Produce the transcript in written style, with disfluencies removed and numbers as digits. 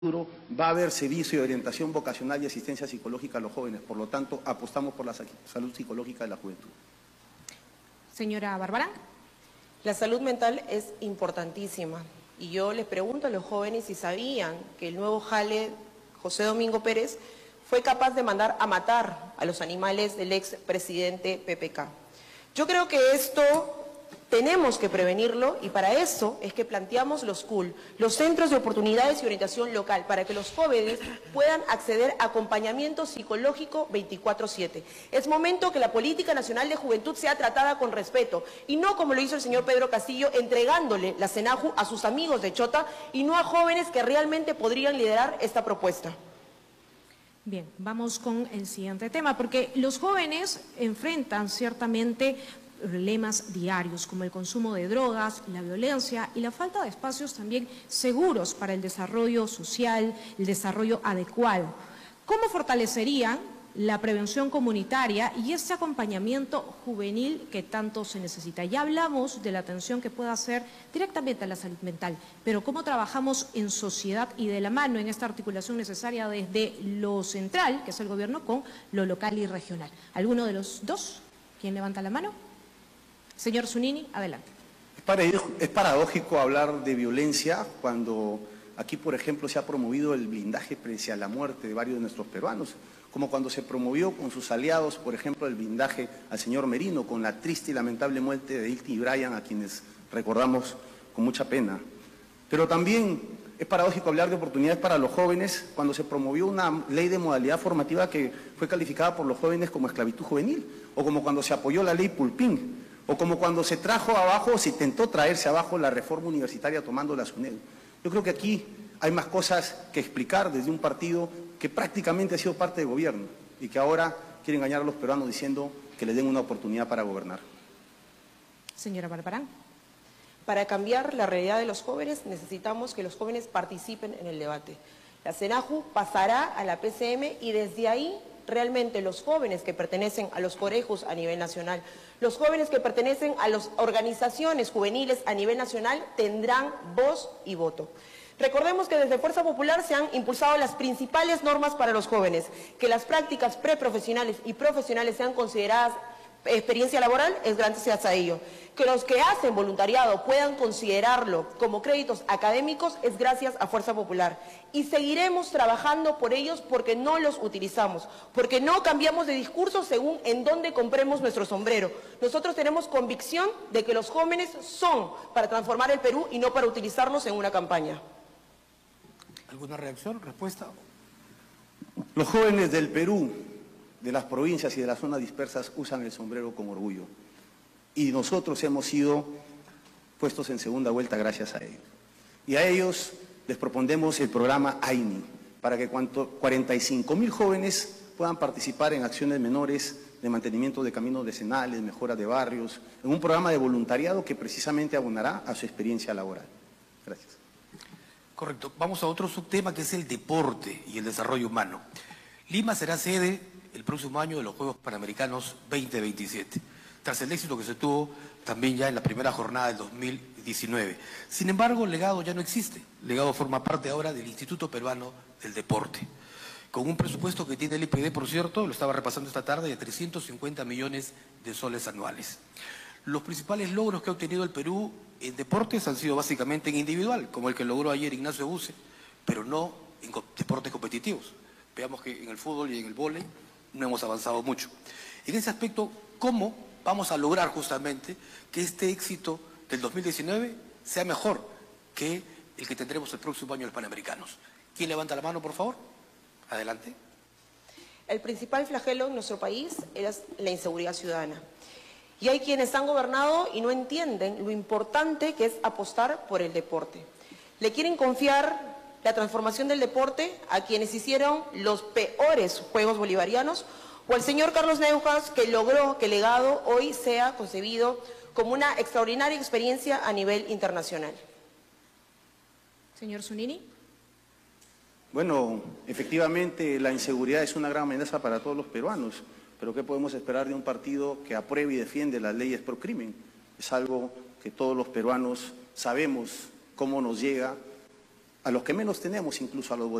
futuro va a haber servicio de orientación vocacional y asistencia psicológica a los jóvenes. Por lo tanto, apostamos por la salud psicológica de la juventud. Señora Bárbara. La salud mental es importantísima y yo les pregunto a los jóvenes si sabían que el nuevo jale José Domingo Pérez fue capaz de mandar a matar a los animales del expresidente PPK. Yo creo que esto tenemos que prevenirlo y para eso es que planteamos los CUL, los Centros de Oportunidades y Orientación Local, para que los jóvenes puedan acceder a acompañamiento psicológico 24/7. Es momento que la Política Nacional de Juventud sea tratada con respeto y no como lo hizo el señor Pedro Castillo, entregándole la CENAJU a sus amigos de Chota y no a jóvenes que realmente podrían liderar esta propuesta. Bien, vamos con el siguiente tema, porque los jóvenes enfrentan ciertamente problemas diarios como el consumo de drogas, la violencia y la falta de espacios también seguros para el desarrollo social, el desarrollo adecuado. ¿Cómo fortalecerían la prevención comunitaria y ese acompañamiento juvenil que tanto se necesita? Ya hablamos de la atención que pueda hacer directamente a la salud mental, pero ¿cómo trabajamos en sociedad y de la mano en esta articulación necesaria desde lo central, que es el gobierno, con lo local y regional? ¿Alguno de los dos? ¿Quién levanta la mano? Señor Zunini, adelante. Es paradójico hablar de violencia cuando aquí, por ejemplo, se ha promovido el blindaje frente a la muerte de varios de nuestros peruanos, como cuando se promovió con sus aliados, por ejemplo, el blindaje al señor Merino, con la triste y lamentable muerte de Ilti y Brian, a quienes recordamos con mucha pena. Pero también es paradójico hablar de oportunidades para los jóvenes cuando se promovió una ley de modalidad formativa que fue calificada por los jóvenes como esclavitud juvenil, o como cuando se apoyó la ley Pulpín, o como cuando se trajo abajo, se intentó traerse abajo la reforma universitaria tomando la SUNED. Yo creo que aquí hay más cosas que explicar desde un partido que prácticamente ha sido parte del gobierno y que ahora quiere engañar a los peruanos diciendo que le den una oportunidad para gobernar. Señora Barbarán. Para cambiar la realidad de los jóvenes necesitamos que los jóvenes participen en el debate. La CENAJU pasará a la PCM y desde ahí realmente los jóvenes que pertenecen a los corejos a nivel nacional, los jóvenes que pertenecen a las organizaciones juveniles a nivel nacional tendrán voz y voto. Recordemos que desde Fuerza Popular se han impulsado las principales normas para los jóvenes, que las prácticas preprofesionales y profesionales sean consideradas experiencia laboral es gracias a ello. Que los que hacen voluntariado puedan considerarlo como créditos académicos es gracias a Fuerza Popular. Y seguiremos trabajando por ellos porque no los utilizamos, porque no cambiamos de discurso según en dónde compremos nuestro sombrero. Nosotros tenemos convicción de que los jóvenes son para transformar el Perú y no para utilizarlos en una campaña. ¿Alguna reacción, respuesta? Los jóvenes del Perú, de las provincias y de las zonas dispersas, usan el sombrero con orgullo. Y nosotros hemos sido puestos en segunda vuelta gracias a ellos. Y a ellos les propondemos el programa AINI, para que 45.000 jóvenes puedan participar en acciones menores de mantenimiento de caminos decenales, mejora de barrios, en un programa de voluntariado que precisamente abonará a su experiencia laboral. Gracias. Correcto. Vamos a otro subtema que es el deporte y el desarrollo humano. Lima será sede el próximo año de los Juegos Panamericanos 2027, tras el éxito que se tuvo también ya en la primera jornada del 2019. Sin embargo, el legado ya no existe. El legado forma parte ahora del Instituto Peruano del Deporte, con un presupuesto que tiene el IPD, por cierto, lo estaba repasando esta tarde, de 350 millones de soles anuales. Los principales logros que ha obtenido el Perú en deportes han sido básicamente en individual, como el que logró ayer Ignacio Buse, pero no en deportes competitivos. Veamos que en el fútbol y en el vóley no hemos avanzado mucho. En ese aspecto, ¿cómo vamos a lograr justamente que este éxito del 2019 sea mejor que el que tendremos el próximo año en los Panamericanos? ¿Quién levanta la mano, por favor? Adelante. El principal flagelo en nuestro país es la inseguridad ciudadana. Y hay quienes han gobernado y no entienden lo importante que es apostar por el deporte. Le quieren confiar la transformación del deporte a quienes hicieron los peores Juegos Bolivarianos o al señor Carlos Neuhaus, que logró que el legado hoy sea concebido como una extraordinaria experiencia a nivel internacional. Señor Zunini. Bueno, efectivamente la inseguridad es una gran amenaza para todos los peruanos, pero ¿qué podemos esperar de un partido que apruebe y defiende las leyes pro crimen? Es algo que todos los peruanos sabemos cómo nos llega a los que menos tenemos, incluso a los